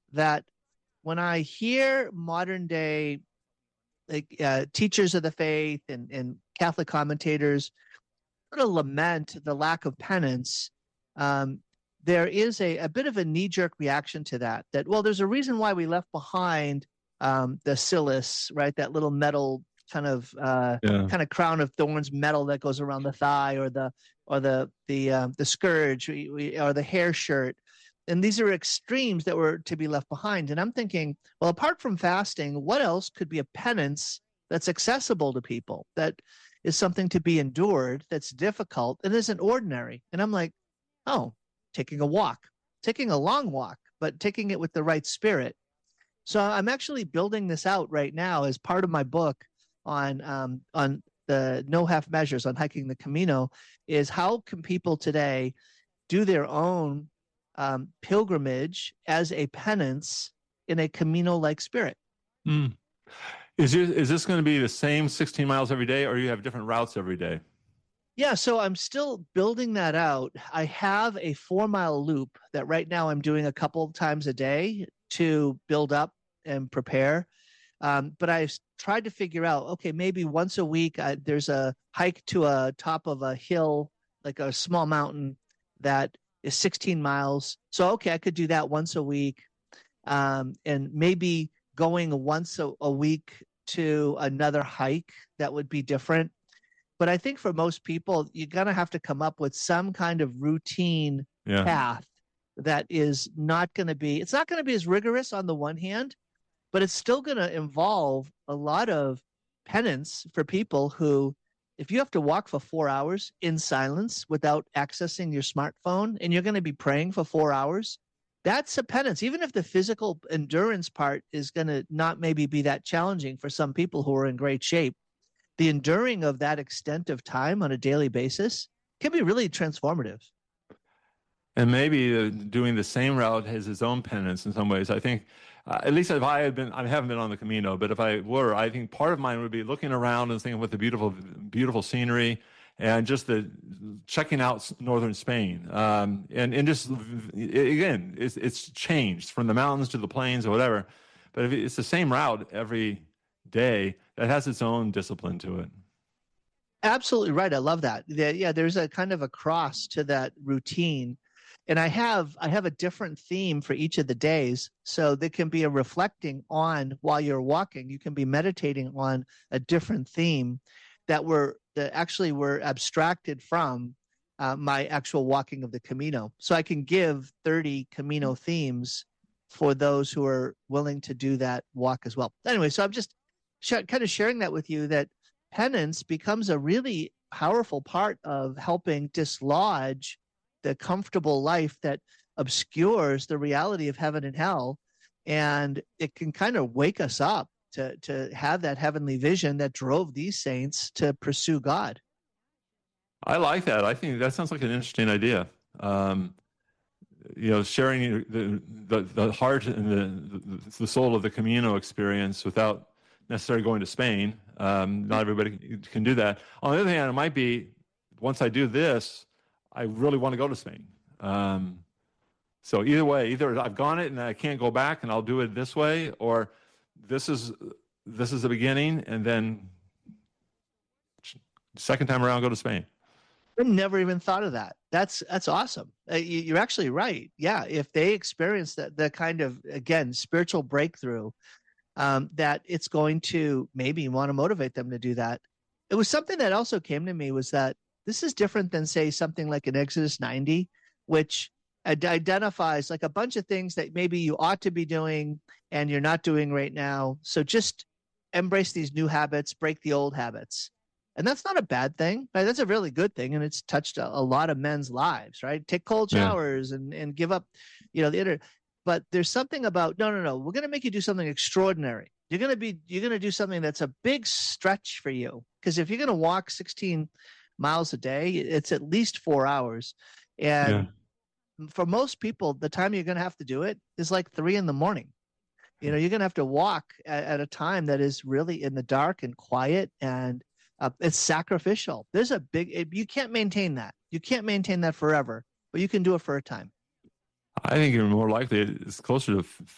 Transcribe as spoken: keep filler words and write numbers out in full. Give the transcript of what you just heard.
that when I hear modern day like uh, teachers of the faith and, and Catholic commentators sort of lament the lack of penance, um, there is a, a bit of a knee-jerk reaction to that, that, well, there's a reason why we left behind um, the cilice, right? That little metal kind of uh, Yeah. kind of crown of thorns metal that goes around the thigh, or the or the the um, the scourge, we, we, or the hair shirt. And these are extremes that were to be left behind. And I'm thinking, well, apart from fasting, what else could be a penance that's accessible to people, that is something to be endured, that's difficult, and isn't ordinary? And I'm like, oh, taking a walk, taking a long walk, but taking it with the right spirit. So I'm actually building this out right now as part of my book on um, on the no half measures on hiking the Camino, is how can people today do their own um, pilgrimage as a penance in a Camino-like spirit. Mm. Is, you, is this going to be the same sixteen miles every day, or you have different routes every day? Yeah, so I'm still building that out. I have a four mile loop that right now I'm doing a couple of times a day to build up and prepare. Um, but I've tried to figure out, okay, maybe once a week I, there's a hike to a top of a hill, like a small mountain that is sixteen miles. So, okay, I could do that once a week. Um, and maybe going once a, a week to another hike that would be different. But I think for most people, you're going to have to come up with some kind of routine yeah. path that is not going to be, it's not going to be as rigorous on the one hand, but it's still going to involve a lot of penance for people who, if you have to walk for four hours in silence without accessing your smartphone, and you're going to be praying for four hours, that's a penance. Even if the physical endurance part is going to not maybe be that challenging for some people who are in great shape, the enduring of that extent of time on a daily basis can be really transformative. And maybe uh, doing the same route has its own penance in some ways. I think, uh, at least if I had been, I haven't been on the Camino, but if I were, I think part of mine would be looking around and thinking what the beautiful, beautiful scenery and just the checking out northern Spain. Um, and, and just, again, it's, it's changed from the mountains to the plains or whatever. But if it's the same route every day, that has its own discipline to it. Absolutely right. I love that. Yeah, there's a kind of a cross to that routine. And I have I have a different theme for each of the days. So there can be a reflecting on while you're walking. You can be meditating on a different theme that were that actually were abstracted from uh, my actual walking of the Camino. So I can give thirty Camino themes for those who are willing to do that walk as well. Anyway, so I'm just sh- kind of sharing that with you, that penance becomes a really powerful part of helping dislodge the comfortable life that obscures the reality of heaven and hell. And it can kind of wake us up to, to have that heavenly vision that drove these saints to pursue God. I like that. I think that sounds like an interesting idea. Um, you know, sharing the, the, the heart and the, the, the soul of the Camino experience without necessarily going to Spain. Um, not everybody can do that. On the other hand, it might be, once I do this, I really want to go to Spain. Um, so either way, either I've gone it and I can't go back and I'll do it this way, or this is this is the beginning, and then second time around, go to Spain. I never even thought of that. That's that's awesome. Uh, you, you're actually right. Yeah, if they experience that the kind of, again, spiritual breakthrough, um, that it's going to maybe want to motivate them to do that. It was something that also came to me, was that this is different than, say, something like an Exodus ninety, which ad- identifies like a bunch of things that maybe you ought to be doing and you're not doing right now. So just embrace these new habits, break the old habits. And that's not a bad thing, right? That's a really good thing. And it's touched a, a lot of men's lives, right? Take cold showers, yeah. and, and give up, you know, the internet. But there's something about, no, no, no, we're going to make you do something extraordinary. You're going to be, you're going to do something that's a big stretch for you. Because if you're going to walk sixteen miles a day, it's at least four hours. And yeah. for most people, the time you're going to have to do it is like three in the morning. You know, you're going to have to walk at, at a time that is really in the dark and quiet, and uh, it's sacrificial. There's a big, it, you can't maintain that. You can't maintain that forever, but you can do it for a time. I think you're more likely it's closer to